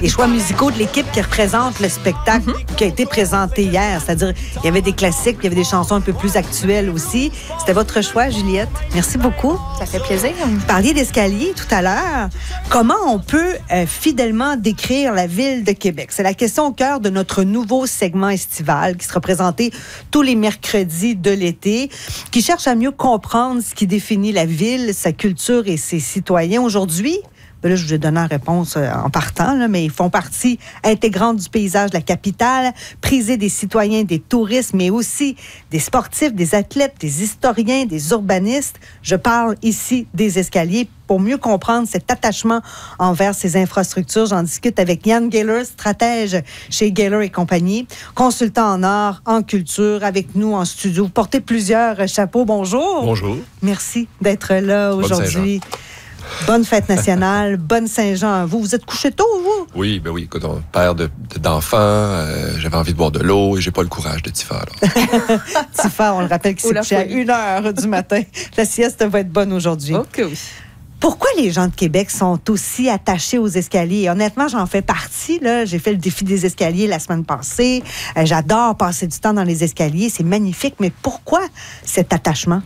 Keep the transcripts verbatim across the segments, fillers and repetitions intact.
les choix musicaux de l'équipe qui représente le spectacle mm-hmm. qui a été présenté hier. C'est-à-dire, il y avait des classiques, il y avait des chansons un peu plus actuelles aussi. C'était votre choix, Juliette. Merci beaucoup. Ça fait plaisir. Vous parliez d'escalier tout à l'heure. Comment on peut euh, fidèlement décrire la ville de Québec? C'est la question au cœur de notre nouveau segment estival qui sera présenté tous les mercredis de l'été, qui cherche à mieux comprendre ce qui définit la ville, sa culture et ses citoyens. Aujourd'hui, ben là, je vous ai donné la réponse en partant, là, mais ils font partie intégrante du paysage de la capitale, prisés des citoyens, des touristes, mais aussi des sportifs, des athlètes, des historiens, des urbanistes. Je parle ici des escaliers. Pour mieux comprendre cet attachement envers ces infrastructures, j'en discute avec Yann Gaylor, stratège chez Gaylor et compagnie, consultant en art, en culture, avec nous en studio. Vous portez plusieurs chapeaux. Bonjour. Bonjour. Merci d'être là aujourd'hui. Bonne fête nationale, bonne Saint-Jean à vous. Vous êtes couché tôt, vous? Oui, ben oui. Écoute, on, père de, de, d'enfants, euh, j'avais envie de boire de l'eau et j'ai pas le courage de Tifa. Tifa, on le rappelle qu'il s'est couché à une heure du matin. La sieste va être bonne aujourd'hui. OK, oui. Pourquoi les gens de Québec sont aussi attachés aux escaliers? Honnêtement, j'en fais partie. Là. J'ai fait le défi des escaliers la semaine passée. Euh, j'adore passer du temps dans les escaliers. C'est magnifique. Mais pourquoi cet attachement?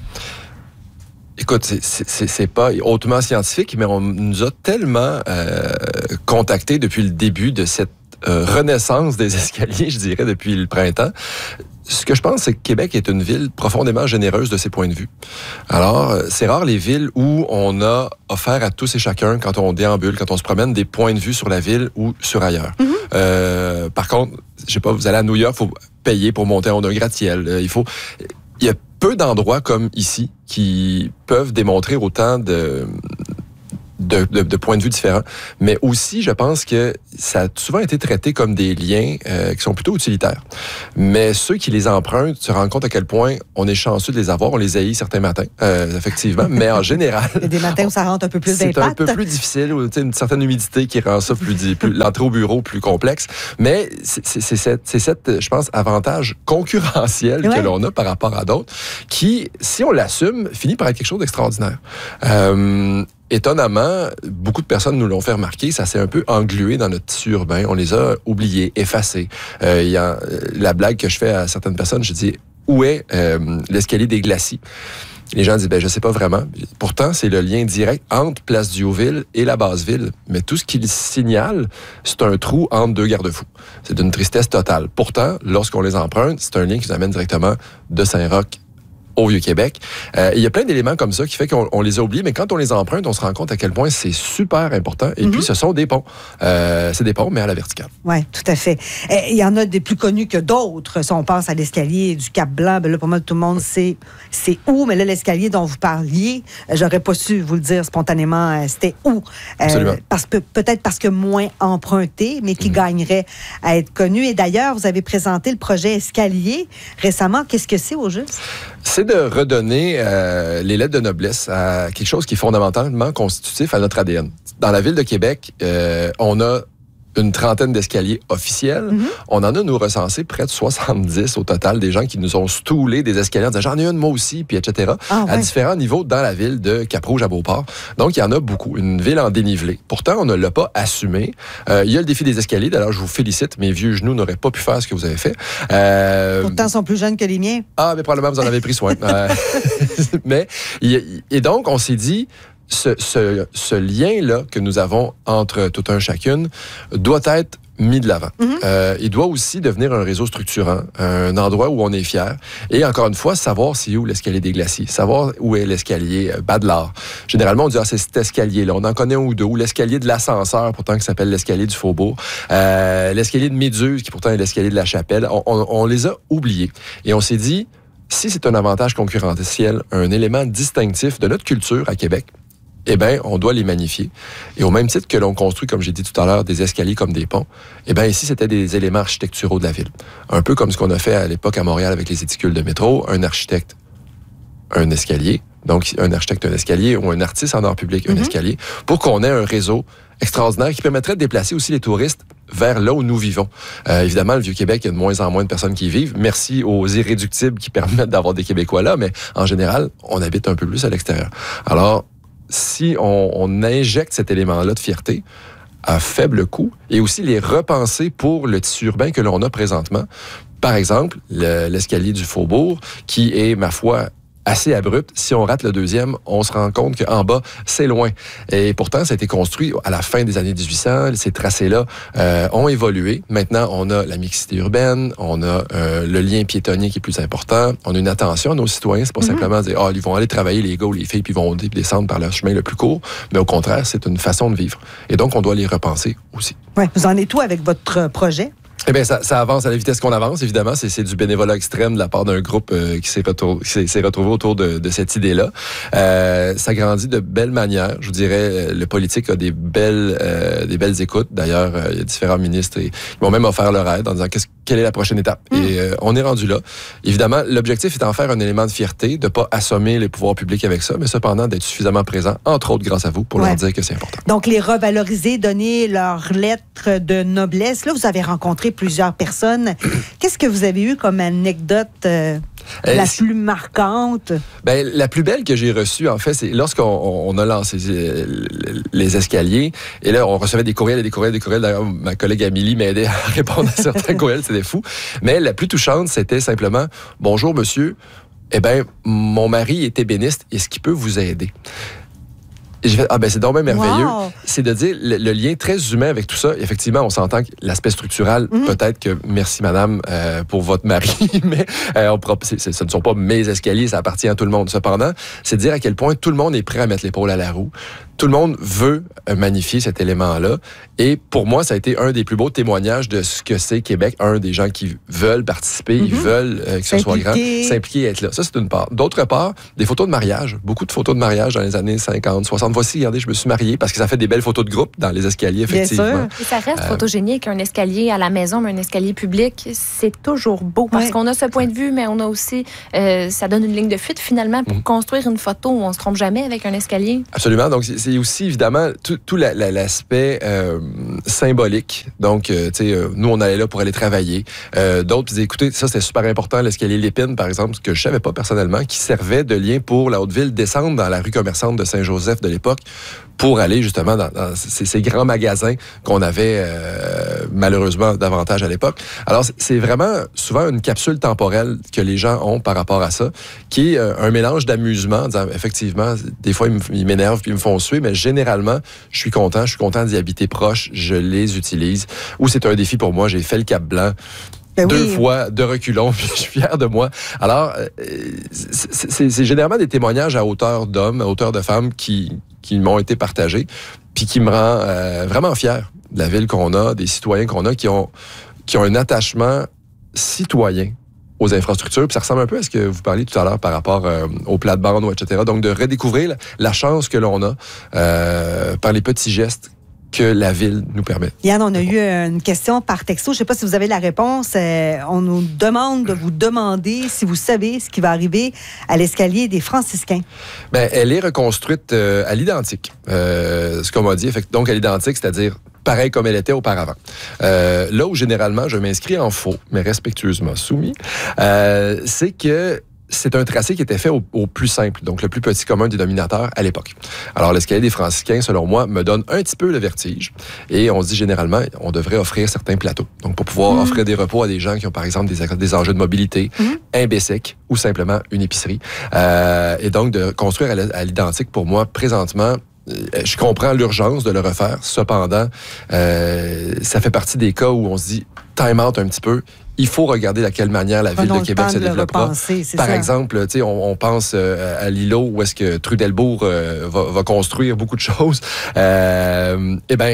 Écoute, c'est, c'est, c'est pas hautement scientifique, mais on nous a tellement euh, contactés depuis le début de cette euh, renaissance des escaliers, je dirais, depuis le printemps. Ce que je pense, c'est que Québec est une ville profondément généreuse de ses points de vue. Alors, c'est rare les villes où on a offert à tous et chacun, quand on déambule, quand on se promène, des points de vue sur la ville ou sur ailleurs. Mm-hmm. Euh, par contre, je sais pas, vous allez à New York, il faut payer pour monter en un gratte-ciel. Il faut... Il y a peu d'endroits comme ici qui peuvent démontrer autant de... De, de, de points de vue différents. Mais aussi, je pense que ça a souvent été traité comme des liens euh, qui sont plutôt utilitaires. Mais ceux qui les empruntent se rendent compte à quel point on est chanceux de les avoir. On les haït certains matins, euh, effectivement. Mais en général... Il y a des matins où ça rentre un peu plus c'est d'impact. C'est un peu plus difficile, ou une certaine humidité qui rend ça plus... plus l'entrée au bureau plus complexe. Mais c'est, c'est, c'est, cette, c'est cette, je pense, avantage concurrentiel ouais. que l'on a par rapport à d'autres qui, si on l'assume, finit par être quelque chose d'extraordinaire. Euh, Étonnamment, beaucoup de personnes nous l'ont fait remarquer, ça s'est un peu englué dans notre tissu urbain. On les a oubliés, effacés. Euh, y a, la blague que je fais à certaines personnes, je dis, où est euh, l'escalier des glacis? Les gens disent, ben je sais pas vraiment. Pourtant, c'est le lien direct entre Place du Haut-Ville et la Basse-Ville. Mais tout ce qu'il signale, c'est un trou entre deux garde-fous. C'est d'une tristesse totale. Pourtant, lorsqu'on les emprunte, c'est un lien qui nous amène directement de Saint-Roch au Vieux-Québec. Euh, il y a plein d'éléments comme ça qui fait qu'on on les a oubliés, mais quand on les emprunte, on se rend compte à quel point c'est super important. Et mm-hmm. puis, ce sont des ponts. Euh, c'est des ponts, mais à la verticale. Oui, tout à fait. Il y en a des plus connus que d'autres. Si on pense à l'escalier du Cap-Blanc, ben là, pour moi, tout le monde sait c'est où, mais là, l'escalier dont vous parliez, j'aurais pas su vous le dire spontanément, c'était où. Absolument. Euh, parce que, peut-être parce que moins emprunté, mais qui mm-hmm. gagnerait à être connu. Et d'ailleurs, vous avez présenté le projet Escalier récemment. Qu'est-ce que c'est au juste? C'est de redonner euh, les lettres de noblesse à quelque chose qui est fondamentalement constitutif à notre A D N. Dans la ville de Québec, euh, on a une trentaine d'escaliers officiels. Mm-hmm. On en a, nous, recensé près de soixante-dix au total, des gens qui nous ont stoulé des escaliers en disant « j'en ai une moi aussi », puis et cetera, ah, ouais. à différents niveaux dans la ville de Cap-Rouge à Beauport. Donc, il y en a beaucoup. Une ville en dénivelé. Pourtant, on ne l'a pas assumé. Euh, il y a le défi des escaliers. D'ailleurs, je vous félicite. Mes vieux genoux n'auraient pas pu faire ce que vous avez fait. Euh... Pourtant, ils sont plus jeunes que les miens. Ah, mais probablement, vous en avez pris soin. euh... mais, et donc, on s'est dit... Ce, ce, ce lien-là que nous avons entre tout un chacune doit être mis de l'avant. Mm-hmm. Euh, il doit aussi devenir un réseau structurant, un endroit où on est fier. Et encore une fois, savoir c'est où l'escalier des glaciers, savoir où est l'escalier Bas-de-l'Art. Généralement, on dit ah, c'est cet escalier-là. On en connaît un ou deux. Ou l'escalier de l'ascenseur, pourtant, qui s'appelle l'escalier du Faubourg. Euh, l'escalier de Méduse, qui pourtant est l'escalier de la Chapelle. On, on, on les a oubliés. Et on s'est dit, si c'est un avantage concurrentiel, un élément distinctif de notre culture à Québec, eh bien, on doit les magnifier. Et au même titre que l'on construit, comme j'ai dit tout à l'heure, des escaliers comme des ponts, eh bien, ici, c'était des éléments architecturaux de la ville. Un peu comme ce qu'on a fait à l'époque à Montréal avec les éticules de métro, un architecte, un escalier, donc un architecte, un escalier, ou un artiste en art public, un mm-hmm. escalier, pour qu'on ait un réseau extraordinaire qui permettrait de déplacer aussi les touristes vers là où nous vivons. Euh, évidemment, le Vieux-Québec, il y a de moins en moins de personnes qui y vivent. Merci aux irréductibles qui permettent d'avoir des Québécois là, mais en général, on habite un peu plus à l'extérieur. Alors, si on, on injecte cet élément-là de fierté, à faible coût et aussi les repenser pour le tissu urbain que l'on a présentement. Par exemple, le, l'escalier du Faubourg, qui est, ma foi, assez abrupt. Si on rate le deuxième, on se rend compte qu'en bas, c'est loin. Et pourtant, ça a été construit à la fin des années dix-huit cents. Ces tracés-là euh, ont évolué. Maintenant, on a la mixité urbaine, on a euh, le lien piétonnier qui est plus important, on a une attention à nos citoyens. C'est pas mm-hmm. simplement dire « Ah, oh, ils vont aller travailler, les gars ou les filles, puis ils vont descendre par le chemin le plus court. » Mais au contraire, c'est une façon de vivre. Et donc, on doit les repenser aussi. Oui, vous en êtes où avec votre projet? Eh bien, ça, ça avance à la vitesse qu'on avance, évidemment. C'est, c'est du bénévolat extrême de la part d'un groupe euh, qui, s'est retour, qui s'est, s'est retrouvé autour de, de cette idée-là. Euh, ça grandit de belle manière. Je vous dirais, le politique a des belles, euh, des belles écoutes. D'ailleurs, euh, il y a différents ministres et, qui m'ont même offert leur aide en disant qu'est-ce, quelle est la prochaine étape. Mmh. Et euh, on est rendu là. Évidemment, l'objectif est d'en faire un élément de fierté, de ne pas assommer les pouvoirs publics avec ça, mais cependant d'être suffisamment présent, entre autres grâce à vous, pour ouais. leur dire que c'est important. Donc, les revaloriser, donner leur lettre de noblesse. Là, vous avez rencontré plusieurs personnes. Qu'est-ce que vous avez eu comme anecdote euh, euh, la plus marquante? Ben, la plus belle que j'ai reçue, en fait, c'est lorsqu'on on a lancé les escaliers, et là, on recevait des courriels et des courriels, des courriels. D'ailleurs, ma collègue Amélie m'aidait à répondre à certains courriels, c'était fou. Mais la plus touchante, c'était simplement « Bonjour, monsieur. Eh bien, mon mari est ébéniste. Est-ce qu'il peut vous aider? » Et j'ai fait, ah ben c'est donc même merveilleux. Wow. C'est de dire le, le lien très humain avec tout ça. Effectivement, on s'entend que l'aspect structural, mm-hmm. peut-être que merci madame euh, pour votre mari, mais euh, on pourra, c'est, c'est, ce ne sont pas mes escaliers, ça appartient à tout le monde. Cependant, c'est de dire à quel point tout le monde est prêt à mettre l'épaule à la roue. Tout le monde veut euh, magnifier cet élément-là. Et pour moi, ça a été un des plus beaux témoignages de ce que c'est Québec. Un des gens qui veulent participer, mm-hmm. ils veulent euh, que ce soit grand, s'impliquer et être là. Ça, c'est une part. D'autre part, des photos de mariage. Beaucoup de photos de mariage dans les années cinquante, soixante. Voici, regardez, je me suis marié parce que ça fait des belles photos de groupe dans les escaliers, effectivement. Et ça reste euh... photogénique, un escalier à la maison, mais un escalier public, c'est toujours beau parce ouais. qu'on a ce point de vue, mais on a aussi, euh, ça donne une ligne de fuite finalement pour mm-hmm. construire une photo où on se trompe jamais avec un escalier. Absolument. Donc, c'est, c'est aussi évidemment tout, tout la, la, l'aspect euh, symbolique. Donc, euh, tu sais, euh, nous, on allait là pour aller travailler. Euh, d'autres disaient, écoutez, ça, c'était super important, l'escalier Lépine, par exemple, que je savais pas personnellement, qui servait de lien pour la Haute-Ville, descendre dans la rue commerçante de Saint-Joseph de l'époque, pour aller justement dans, dans ces, ces grands magasins qu'on avait euh, malheureusement davantage à l'époque. Alors, c'est vraiment souvent une capsule temporelle que les gens ont par rapport à ça, qui est euh, un mélange d'amusement, en disant, effectivement, des fois, ils m'énervent puis ils me font suer, mais généralement, je suis content, je suis content d'y habiter proche, je les utilise. Ou c'est un défi pour moi, j'ai fait le Cap-Blanc, Ben deux oui. fois, de reculons, puis je suis fier de moi. Alors, euh, c'est, c'est, c'est généralement des témoignages à hauteur d'hommes, à hauteur de femmes qui, qui m'ont été partagés, puis qui me rend euh, vraiment fier de la ville qu'on a, des citoyens qu'on a, qui ont, qui ont un attachement citoyen aux infrastructures. Puis ça ressemble un peu à ce que vous parliez tout à l'heure par rapport euh, aux plates-bandes, et cetera. Donc, de redécouvrir la, la chance que l'on a euh, par les petits gestes que la ville nous permet. Yann, on a eu une question par texto. Je ne sais pas si vous avez la réponse. Euh, on nous demande de vous demander si vous savez ce qui va arriver à l'escalier des Franciscains. Bien, elle est reconstruite euh, à l'identique. Euh, ce qu'on m'a dit, donc à l'identique, c'est-à-dire pareil comme elle était auparavant. Euh, là où généralement je m'inscris en faux, mais respectueusement soumis, euh, c'est que c'est un tracé qui était fait au, au plus simple, donc le plus petit commun dénominateur à l'époque. Alors, l'escalier des Franciscains, selon moi, me donne un petit peu le vertige. Et on se dit généralement, on devrait offrir certains plateaux. Donc, pour pouvoir mmh. offrir des repos à des gens qui ont, par exemple, des, des enjeux de mobilité, mmh. un B-sec ou simplement une épicerie. Euh, et donc, de construire à, à l'identique, pour moi, présentement, je comprends l'urgence de le refaire. Cependant, euh, ça fait partie des cas où on se dit, time out un petit peu. Il faut regarder de quelle manière la ville de Québec se développera. Par ça. exemple, on, on pense euh, à l'îlot où est-ce que Trudelbourg euh, va, va construire beaucoup de choses. Euh, eh bien,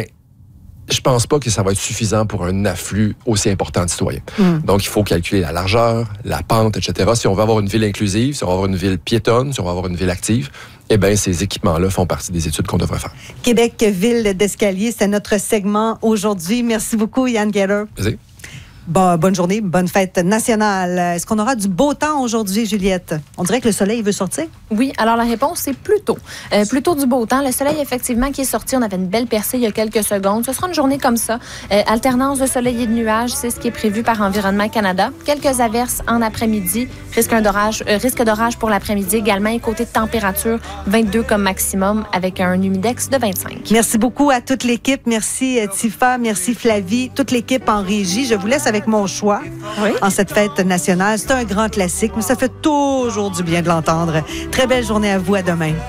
je pense pas que ça va être suffisant pour un afflux aussi important de citoyens. Mm. Donc, il faut calculer la largeur, la pente, et cetera. Si on veut avoir une ville inclusive, si on veut avoir une ville piétonne, si on veut avoir une ville active, eh bien, ces équipements-là font partie des études qu'on devrait faire. Québec, ville d'escalier, c'est notre segment aujourd'hui. Merci beaucoup, Yann Geller. Merci. Bon, bonne journée, bonne fête nationale. Est-ce qu'on aura du beau temps aujourd'hui, Juliette? On dirait que le soleil veut sortir? Oui, alors la réponse, c'est plutôt. Euh, plutôt du beau temps. Le soleil, effectivement, qui est sorti. On avait une belle percée il y a quelques secondes. Ce sera une journée comme ça. Euh, alternance de soleil et de nuages, c'est ce qui est prévu par Environnement Canada. Quelques averses en après-midi. Risque d'orage, euh, risque d'orage pour l'après-midi également. Et côté de température, vingt-deux comme maximum avec un humidex de vingt-cinq. Merci beaucoup à toute l'équipe. Merci euh, Tifa, merci Flavie, toute l'équipe en régie. Je vous laisse avec mon choix Oui. en cette fête nationale. C'est un grand classique, mais ça fait toujours du bien de l'entendre. Très belle journée à vous. À demain.